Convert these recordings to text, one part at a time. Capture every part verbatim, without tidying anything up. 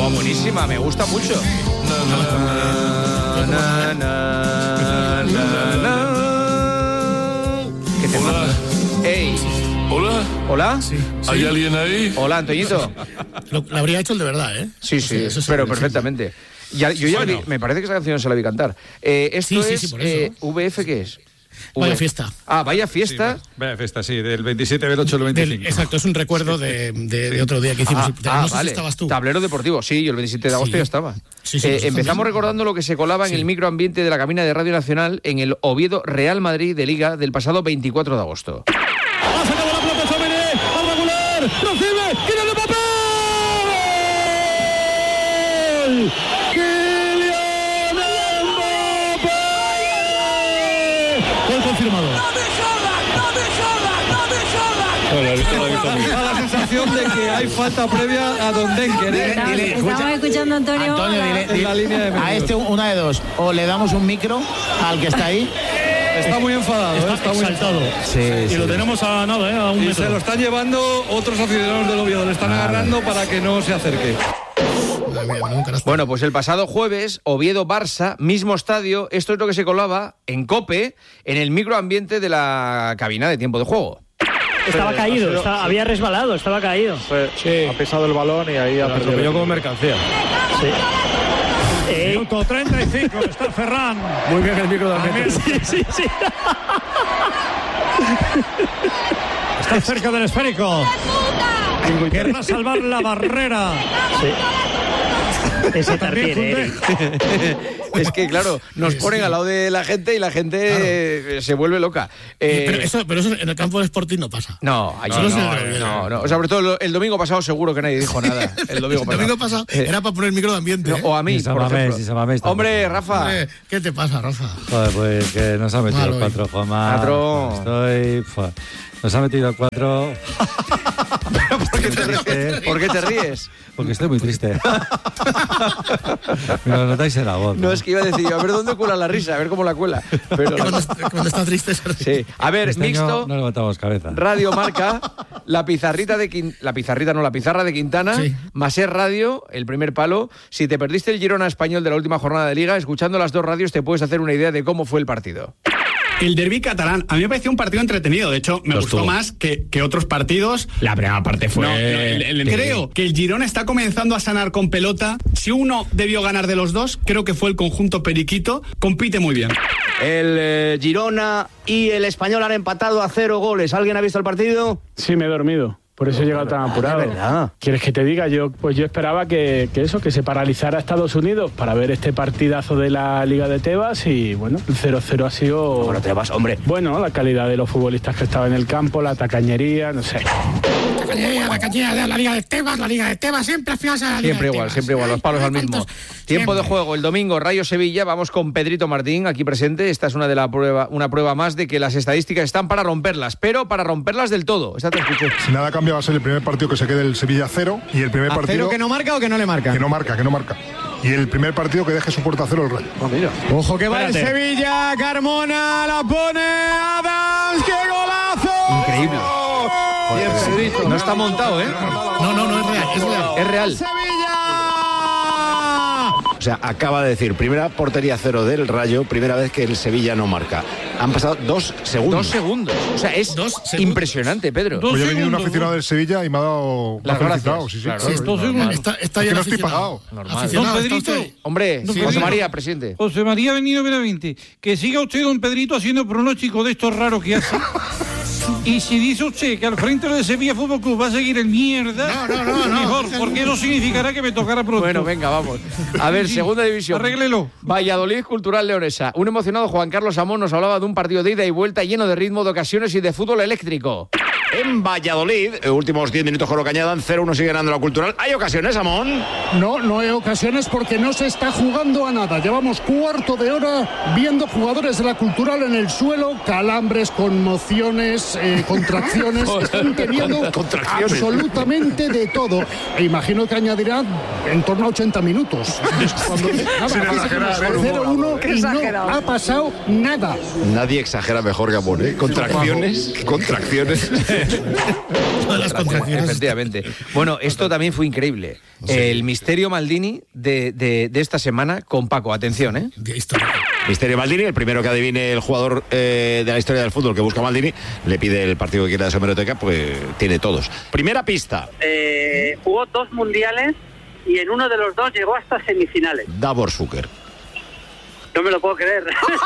Oh, buenísima, me gusta mucho. Na, na, na, na, na. ¿Qué te pasa? Ey. Hola. ¿Hola? Sí, ¿Hay sí. alguien ahí? Hola, Antoñito. Lo, lo habría hecho el de verdad, ¿eh? Sí, sí, Eso pero seguro, perfectamente. Ya, yo ya Bueno. vi, me parece que esa canción se la vi cantar. Eh, esto Sí, sí, es sí, por eso. eh, V F, ¿qué es? Vaya V. fiesta. Ah, vaya fiesta. Sí, vaya fiesta, sí, del veintisiete del ocho del Del- veinticinco. exacto, es un recuerdo de, de, de otro día que hicimos. Ah, no ah, sé vale. si estabas tú. Tablero deportivo, sí, yo el veintisiete de agosto Sí. ya estaba. Sí, sí, Eh, nosotros empezamos también. recordando lo que se colaba en Sí. el microambiente de la cabina de Radio Nacional en el Oviedo Real Madrid de Liga del pasado veinticuatro de agosto. Ha sacado la pelota Someré, al regular, recibe, quiere de papel. Kylian Mbappé. Gol confirmado. Da la sensación de que hay falta previa a Don Denker, ¿eh? Estamos, estamos escuchando a Antonio. Antonio, dile, En dile- la línea de a medios. este una de dos, o le damos un micro al que está ahí. Está muy enfadado, ¿eh? Está Está muy exaltado. Sí, Y lo tenemos a nada, ¿eh? A un Y metro. se lo están llevando otros aficionados del Oviedo, le están agarrando para que no se acerque. Madre mía, menudo canasto. Bueno, pues el pasado jueves, Oviedo-Barça, mismo estadio, esto es lo que se colaba en COPE, en el microambiente de la cabina de tiempo de juego. Estaba caído, estaba- había resbalado, estaba caído. Sí. Ha pisado el balón y ahí ha perdido. como mercancía. Eh, Minuto treinta y cinco, está Ferran. Muy bien el micro También, sí, sí, sí. Está cerca del esférico. Querrá salvar la barrera. ese También Tartiere, Koundé. Eric. Es que, claro, nos Sí, ponen sí. al lado de la gente y la gente eh, se vuelve loca. Eh, pero, eso, pero eso en el campo de Sporting no pasa. No, ahí Solo no, es el no, de Oviedo. no, no. Sobre todo el, el domingo pasado seguro que nadie dijo nada. El domingo El pasado. domingo pasado Eh, era para poner micro de ambiente. no, ¿eh? o a mí, Ni San por Mamés, ejemplo. ni San Mamés tampoco. Hombre, Rafa. Hombre, ¿qué te pasa, Rafa? Joder, pues que nos ha metido Malo el hoy. cuatro, Juanma. Patrón. Estoy... fua. Nos ha metido el cuatro ¿Por qué te ríes? ¿Por qué te ríes? porque estoy muy triste. Me lo notáis en la voz. No, es que iba a decir yo, a ver dónde cuela la risa, a ver cómo la cuela. Pero Cuando, cuando está triste. se ríe. sí. A ver, Este año mixto, no levantamos cabeza. Radio Marca, la pizarrita de Quin- la pizarrita no, la pizarra de Quintana, Sí. Maser Radio, el primer palo. Si te perdiste el Girona español de la última jornada de Liga, escuchando las dos radios te puedes hacer una idea de cómo fue el partido. El derbi catalán, a mí me pareció un partido entretenido. De hecho, me Lo gustó estuvo. más que, que otros partidos. La primera parte fue. No, no, el- el- creo que el Girona está comenzando a sanar con pelota. Si uno debió ganar de los dos, creo que fue el conjunto periquito. Compite muy bien. El eh, Girona y el Español han empatado a cero goles. ¿Alguien ha visto el partido? Sí, me he dormido. Por eso he llegado tan apurado. de verdad. ¿Quieres que te diga? Yo, pues yo esperaba que, que eso, que se paralizara Estados Unidos para ver este partidazo de la Liga de Tebas y bueno, el cero cero ha sido. Bueno, te vas, hombre. Bueno, la calidad de los futbolistas que estaban en el campo, la tacañería, no sé. La cañería, la cañería de la Liga de Tebas, la Liga de Tebas, siempre afianza a la Liga Siempre de igual, Tebas. siempre igual, los palos al mismo. ¿Cuántos? Tiempo de Siempre. juego, el domingo, Rayo Sevilla, vamos con Pedrito Martín, aquí presente. Esta es una de la prueba, una prueba más de que las estadísticas están para romperlas, pero para romperlas del todo. Esta te escucho. Si nada cambia, va a ser el primer partido que se quede el Sevilla cero y el primer partido ¿Cero que no marca o que no le marca? que no marca, que no marca. Y el primer partido que deje su puerta a cero el Rayo. Ojo que va el Espérate. Sevilla, Carmona la pone Adams, ¡qué golazo! Increíble. Bien, Pedrito. No está montado, ¿eh? No, no, no es real, es real. Es real. O sea, acaba de decir, primera portería cero del Rayo, primera vez que el Sevilla no marca. Han pasado dos segundos. Dos segundos. O sea, es Dos segundos. impresionante, Pedro. Dos Pues yo he venido un segundos, aficionado del Sevilla y me ha dado. me ha Las felicitado, gracias, sí, sí. claro. claro. Sí, dos segundos. Está, está Es ya que no estoy aficionado. pagado. Normal. Aficionado, Don está Pedrito. usted. Hombre, Don José Pedrito. María, presidente. José María Benito Benavente, que siga usted, don Pedrito, haciendo pronóstico de estos raros que hace. Y si dice usted que al frente de Sevilla Fútbol Club va a seguir el mierda, No, no, no, no. mejor, porque eso significará que me tocará pronto. Bueno, venga, vamos. A ver, Sí, segunda división. arréglelo. Valladolid Cultural Leonesa. Un emocionado Juan Carlos Amón nos hablaba de un partido de ida y vuelta lleno de ritmo, de ocasiones y de fútbol eléctrico. En Valladolid, eh, últimos diez minutos con lo que añadan, cero uno sigue ganando la Cultural. ¿Hay ocasiones, Amón? No, no hay ocasiones porque no se está jugando a nada. Llevamos cuarto de hora viendo jugadores de la Cultural en el suelo, calambres, conmociones, eh, contracciones. Están teniendo Contracciones. absolutamente de todo. E imagino que añadirá en torno a ochenta minutos. Cuando, nada, Sin exagerar, ¿eh? cero uno y no ha pasado nada. Nadie exagera mejor que Amón, ¿eh? Contracciones, contracciones. todas las contracciones. Efectivamente. Bueno, esto también fue increíble. Sí. El misterio Maldini de, de, de esta semana con Paco. Atención, ¿eh? Misterio Maldini, el primero que adivine el jugador eh, de la historia del fútbol que busca Maldini, le pide el partido que quiera de su hemeroteca, pues tiene todos. Primera pista. Eh, jugó dos mundiales y en uno de los dos llegó hasta semifinales. Davor Zucker. No me lo puedo creer.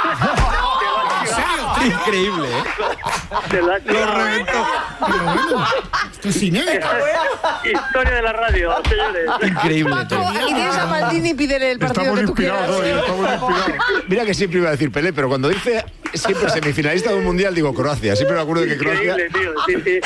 Increíble, ¿eh? Se lo, ha lo reventó. Pero bueno, esto es inédito. Historia de la radio, señores. Increíble. Paco, aquí tienes a Maldini y pídele el partido Estamos que tú quieras. inspirados hoy, estamos inspirados. Mira que siempre iba a decir Pelé, pero cuando dice siempre semifinalista de un mundial, digo Croacia. Siempre me acuerdo de que Croacia... Increíble, tío. Sí, sí.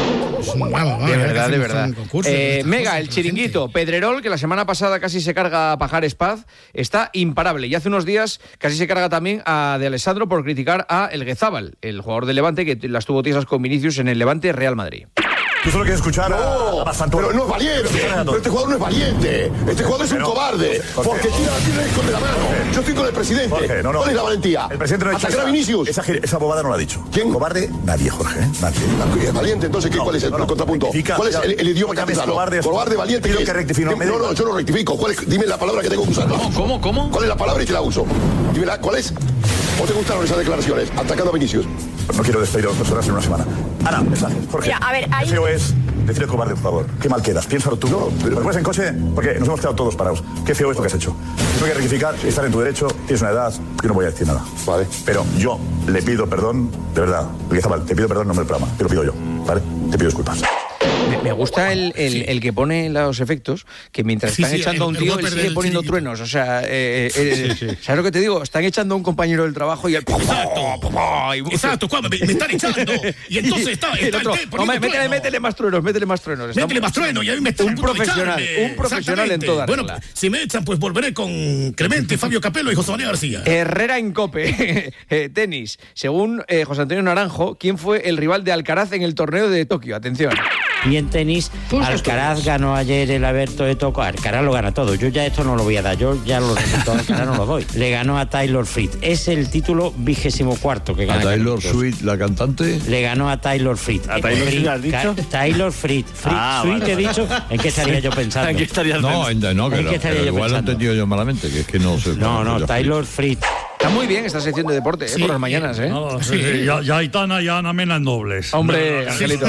De verdad, de verdad. Eh, Mega, el chiringuito. Pedrerol, que la semana pasada casi se carga a Pajares Paz, está imparable. Y hace unos días casi se carga también a De Alessandro por criticar a El Guezábal, el jugador del Levante que las tuvo tiesas con Vinicius en el Levante Real Madrid. Tú solo quieres escuchar no, a Bastantón. Pero no es valiente. Pero este jugador no es valiente. Este jugador es un pero, cobarde. Jorge, porque tira la tira con de la mano. Jorge, Yo estoy con el presidente. Jorge, no, no. ¿Cuál es la valentía? El presidente no ha dicho ¿Atacar a Vinicius? Esa, esa bobada no la ha dicho. ¿Quién? Cobarde, nadie, Jorge. ¿eh? Nadie. ¿Es valiente? Entonces, ¿qué, no, ¿cuál es el, no, no, contrapunto? rectifica, ¿Cuál es el, el idioma ya castellano? Cobarde, cobarde, valiente. Pido ¿qué que es? rectifique. No, no, no, yo no rectifico. ¿Cuál es? Dime la palabra que tengo que usar. ¿Cómo, cómo, cómo? ¿Cuál es la palabra y te la uso? Dime la, ¿cuál es? ¿O te gustaron esas declaraciones? Atacando a Vinicius. No quiero despedir a dos personas en una semana. Ana, mensajes. Jorge, Mira, a ver, hay... qué feo es decirle cobarde, por favor. Qué mal quedas. Piénsalo tú. No, pero... ¿Te pones en coche? Porque nos hemos quedado todos parados. Qué feo es lo que has hecho. Tengo que rectificar, estar en tu derecho, tienes una edad, yo no voy a decir nada. Vale. Pero yo le pido perdón, de verdad. Guizabal, te pido perdón en nombre del programa. Te lo pido yo, ¿vale? Te pido disculpas. Me, me gusta el, el, sí. el que pone los efectos, que mientras sí, están sí, echando a un tío, él sigue poniendo chiringuito. Truenos. O sea, eh, eh, sí, sí. ¿sabes lo que te digo? Están echando a un compañero del trabajo y el... Exacto, y... exacto, ¿cuándo? Me, me están echando. Y entonces está... está el otro, el no, métele, métele más truenos, métele más truenos. Métele Estamos... más truenos y a mí me están un profesional, un profesional en toda Bueno, regla. Si me echan, pues volveré con Clemente, Fabio Capello y José María García. Herrera en Cope, eh, tenis. Según eh, José Antonio Naranjo, ¿quién fue el rival de Alcaraz en el torneo de Tokio? Atención. Y en tenis, Alcaraz ganó ayer el Abierto de Tokio. Alcaraz lo gana todo. Yo ya esto no lo voy a dar. Yo ya los resultados de Alcaraz no los doy. Le ganó a Taylor Fritz. Es el título vigésimo cuarto que gana. ¿A Taylor Swift, la cantante? Le ganó a Taylor Fritz. ¿A Taylor Swift has dicho? Taylor Fritz. Fritz ah, Swift vale, he dicho. vale. ¿En qué estaría yo pensando? ¿En qué estaría no, en, no, que, ¿En qué estaría yo igual pensando? Lo he entendido yo malamente, que es que no sé. No, no, Taylor Fritz. Está muy bien esta sección de deporte, ¿eh? Sí, por las mañanas, ¿eh? No, sí, sí. Ya, ya Aitana y Ana Mena en dobles. Hombre, no, Angelito.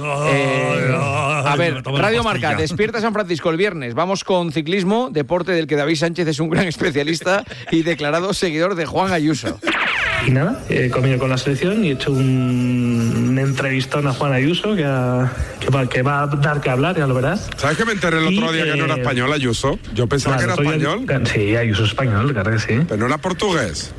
eh, a ver, Radio Marca, despierta San Francisco el viernes. Vamos con ciclismo, deporte del que David Sánchez es un gran especialista y declarado seguidor de Juan Ayuso. Y nada, he comido con la selección y he hecho un, un entrevistón a Juan Ayuso que, ha, que, va, que va a dar que hablar, ya lo verás. ¿Sabes que me enteré el otro y, día que eh, no era español Ayuso? Yo pensaba claro, que era español. El, sí, Ayuso es español, claro que sí. Pero no era portugués.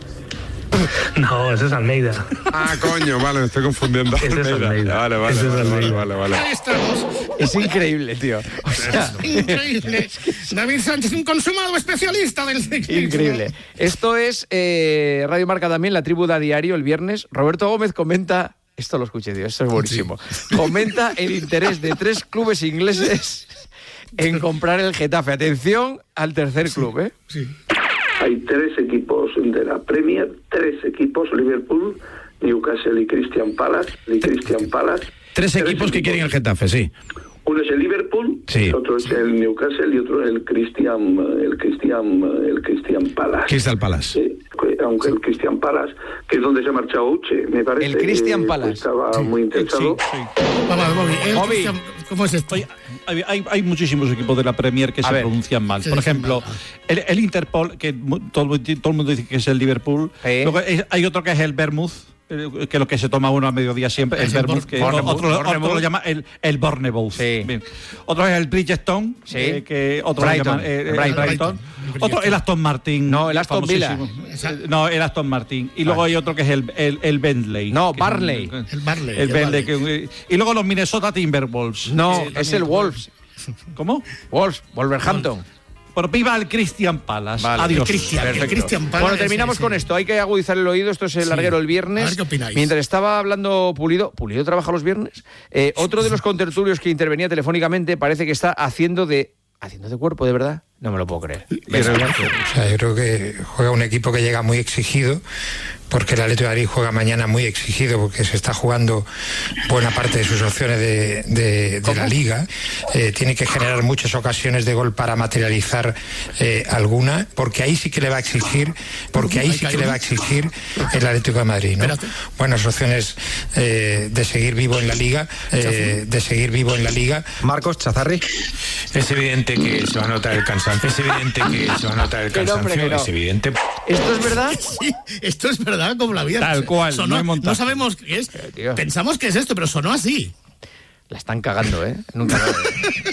No, ese es Almeida. Ah, coño, vale, me estoy confundiendo. Ese es Almeida. Vale, vale, ese vale, es vale, vale, vale. Ahí estamos. Es increíble, tío. O sea, increíble. David Sánchez, un consumado especialista del ciclismo. Increíble. Esto es eh, Radio Marca también, la tribu da diario, el viernes. Roberto Gómez comenta... Esto lo escuché, tío, esto es buenísimo. Sí. Comenta el interés de tres clubes ingleses en comprar el Getafe. Atención al tercer sí, club, ¿eh? Sí. Hay tres equipos de la Premier, tres equipos, Liverpool, Newcastle y Crystal Palace, y Crystal Palace. Tres, tres equipos, equipos que quieren el Getafe, sí. Uno es el Liverpool, sí. Otro es el Newcastle y otro el Christian, el Christian, el Christian Palace. Crystal Palace. Sí, aunque el Christian Palace, que es donde se ha marchado Uche, me parece. El Christian Palace. Pues estaba sí. muy interesado. Sí, sí. Vamos, Bobby, el Bobby. Christian, ¿cómo es esto? Hay, hay, hay muchísimos equipos de la Premier que a se ver. pronuncian mal. Por ejemplo, el, el Interpol, que todo, todo el mundo dice que es el Liverpool. ¿Eh? Luego hay, hay otro que es el Bournemouth, que es lo que se toma uno a mediodía siempre, el, el Bournemouth, que Bournemouth, otro, Bournemouth. otro lo llama el, el Bournemouth. Sí. Bien. Otro es el Bridgestone, sí. eh, que otro Brighton. lo llaman eh, Brighton. Brighton. Otro el Aston Martin. No, el Aston Villa. No, el Aston Martin. Y luego ah. hay otro que es el, el, el Bentley. No, Barley. Es, el Barley. El, el Bentley. Que, y luego los Minnesota Timberwolves. No, eh, es el Wolves. ¿Cómo? Wolves, Wolverhampton. Pero viva el Christian Palace. Vale, Adiós. Christian, el Christian Palace. Bueno, terminamos sí, con sí. esto. Hay que agudizar el oído. Esto es el sí. larguero el viernes. A ver qué opináis. Mientras estaba hablando Pulido, ¿Pulido trabaja los viernes? Eh, otro de los contertulios que intervenía telefónicamente parece que está haciendo de... ¿Haciendo de cuerpo, de verdad? No me lo puedo creer. Pero, o sea, yo creo que juega un equipo que llega muy exigido porque el Atlético de Madrid juega mañana muy exigido, porque se está jugando buena parte de sus opciones de, de, de la Liga. Eh, tiene que generar muchas ocasiones de gol para materializar eh, alguna, porque ahí sí que le va a exigir, porque ahí sí que le va a exigir el Atlético de Madrid, ¿no? Buenas opciones eh, de seguir vivo en la Liga, eh, de seguir vivo en la Liga. Marcos Chazarri. Es evidente que se va a notar el cansancio. Es evidente que se va a notar el cansancio. hombre, que no. Es evidente. ¿Esto es verdad? Sí, esto es verdad como la vida. Tal cual. Sonó, no, no sabemos qué es. Tío. Pensamos que es esto, pero sonó así. La están cagando, ¿eh? Nunca.